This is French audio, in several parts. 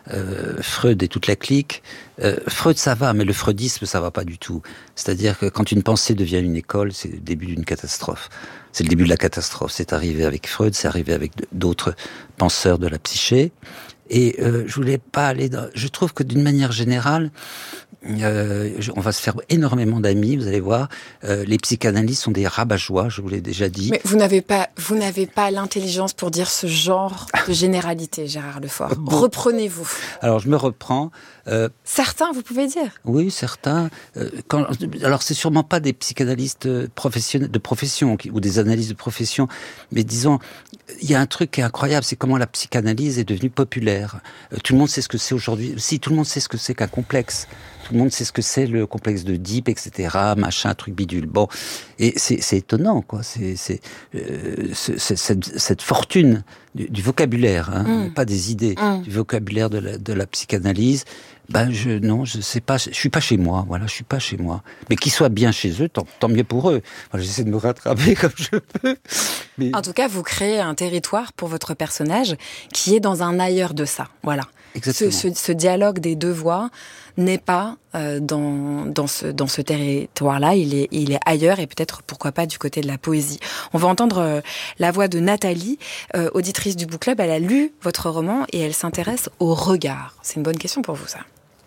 Freud et toute la clique. Freud, ça va, mais le freudisme, ça va pas du tout. C'est-à-dire que quand une pensée devient une école, c'est le début d'une catastrophe. C'est le début de la catastrophe. C'est arrivé avec Freud, c'est arrivé avec d'autres penseurs de la psyché. Et je voulais pas aller dans... Je trouve que d'une manière générale, on va se faire énormément d'amis, vous allez voir. Les psychanalystes sont des rabat-joie, je vous l'ai déjà dit. Mais vous n'avez pas l'intelligence pour dire ce genre de généralité, Gérard Lefort. Bon. Reprenez-vous. Alors, je me reprends. Certains, vous pouvez dire. Oui, certains. Alors, c'est sûrement pas des psychanalystes professionnels de profession ou des analystes de profession, mais disons, il y a un truc qui est incroyable, c'est comment la psychanalyse est devenue populaire. Tout le monde sait ce que c'est aujourd'hui. Si, tout le monde sait ce que c'est qu'un complexe. Tout le monde sait ce que c'est le complexe d'Oedipe, etc., machin, truc bidule. Bon, et c'est étonnant, quoi. C'est cette fortune du vocabulaire, hein, pas des idées, du vocabulaire de la psychanalyse. Ben je sais pas, je suis pas chez moi, voilà, je suis pas chez moi. Mais qu'ils soient bien chez eux, tant mieux pour eux. Moi, j'essaie de me rattraper comme je peux. Mais... En tout cas, vous créez un territoire pour votre personnage qui est dans un ailleurs de ça, voilà. Exactement. Ce dialogue des deux voix n'est pas dans ce territoire-là, il est ailleurs et peut-être, pourquoi pas, du côté de la poésie. On va entendre la voix de Nathalie, auditrice du Book Club. Elle a lu votre roman et elle s'intéresse au regard. C'est une bonne question pour vous, ça.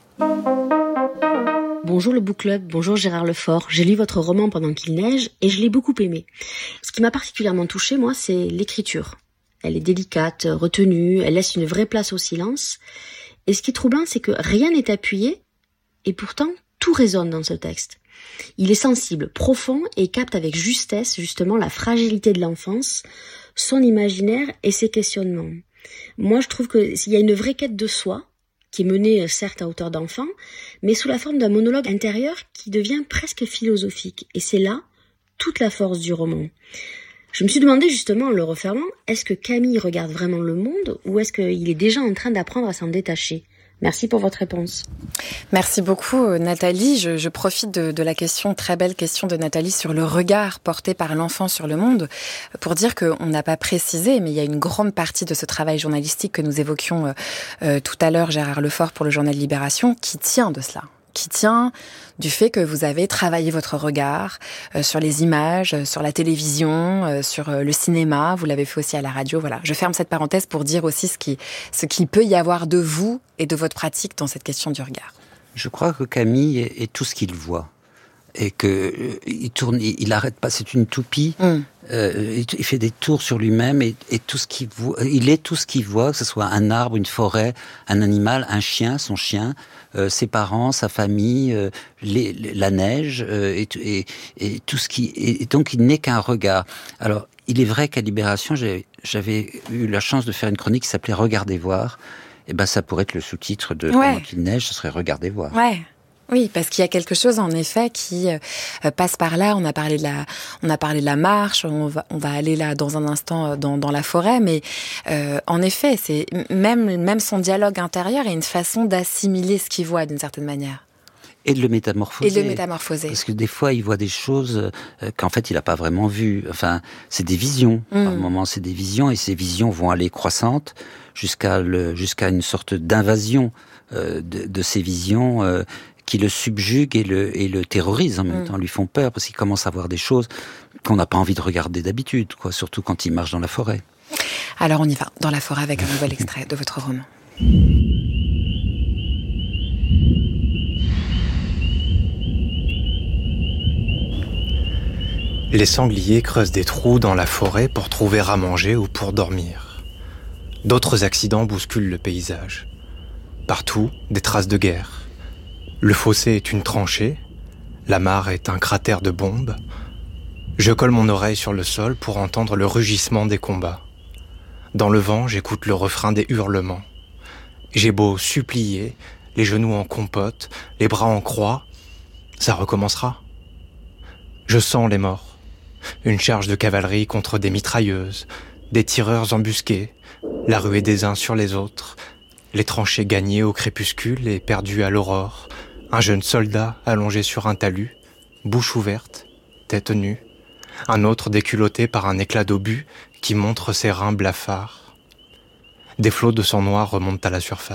Bonjour le Book Club, bonjour Gérard Lefort. J'ai lu votre roman pendant qu'il neige et je l'ai beaucoup aimé. Ce qui m'a particulièrement touchée, moi, c'est l'écriture. Elle est délicate, retenue, elle laisse une vraie place au silence. Et ce qui est troublant, c'est que rien n'est appuyé, et pourtant, tout résonne dans ce texte. Il est sensible, profond, et capte avec justesse, justement, la fragilité de l'enfance, son imaginaire et ses questionnements. Moi, je trouve qu'il y a une vraie quête de soi, qui est menée, certes, à hauteur d'enfant, mais sous la forme d'un monologue intérieur qui devient presque philosophique. Et c'est là toute la force du roman. Je me suis demandé justement en le refermant, est-ce que Camille regarde vraiment le monde ou est-ce qu'il est déjà en train d'apprendre à s'en détacher ? Merci pour votre réponse. Merci beaucoup Nathalie. Je profite de la question, très belle question de Nathalie sur le regard porté par l'enfant sur le monde pour dire qu'on n'a pas précisé, mais il y a une grande partie de ce travail journalistique que nous évoquions tout à l'heure, Gérard Lefort, pour le journal Libération, qui tient de cela. Qui tient du fait que vous avez travaillé votre regard sur les images, sur la télévision, sur le cinéma. Vous l'avez fait aussi à la radio. Voilà. Je ferme cette parenthèse pour dire aussi ce qu'il peut y avoir de vous et de votre pratique dans cette question du regard. Je crois que Camille est tout ce qu'il voit. Et que il arrête pas, c'est une toupie. Il fait des tours sur lui-même et tout ce qu'il voit, il est tout ce qu'il voit, que ce soit un arbre, une forêt, un animal, un chien, son chien, ses parents, sa famille, la neige et tout ce qui. Et donc il n'est qu'un regard. Alors il est vrai qu'à Libération, j'avais eu la chance de faire une chronique qui s'appelait Regardez voir. Et ben ça pourrait être le sous-titre de Pendant qu'il neige, ce serait Regardez voir. Ouais. Oui, parce qu'il y a quelque chose en effet qui passe par là. On a parlé de la marche. On va aller là dans un instant dans la forêt, mais en effet, c'est même son dialogue intérieur est une façon d'assimiler ce qu'il voit d'une certaine manière. Et de le métamorphoser. Parce que des fois, il voit des choses qu'en fait, il n'a pas vraiment vues. Enfin, c'est des visions. Par moments, c'est des visions, et ces visions vont aller croissantes jusqu'à une sorte d'invasion de ces visions qui le subjuguent et le terrorisent en même temps, lui font peur, parce qu'il commence à voir des choses qu'on n'a pas envie de regarder d'habitude, quoi, surtout quand il marche dans la forêt. Alors on y va, dans la forêt, avec un nouvel extrait de votre roman. Les sangliers creusent des trous dans la forêt pour trouver à manger ou pour dormir. D'autres accidents bousculent le paysage. Partout, des traces de guerre. Le fossé est une tranchée, la mare est un cratère de bombes. Je colle mon oreille sur le sol pour entendre le rugissement des combats. Dans le vent, j'écoute le refrain des hurlements. J'ai beau supplier, les genoux en compote, les bras en croix, ça recommencera. Je sens les morts. Une charge de cavalerie contre des mitrailleuses, des tireurs embusqués, la ruée des uns sur les autres, les tranchées gagnées au crépuscule et perdues à l'aurore. Un jeune soldat allongé sur un talus, bouche ouverte, tête nue. Un autre déculotté par un éclat d'obus qui montre ses reins blafards. Des flots de sang noir remontent à la surface.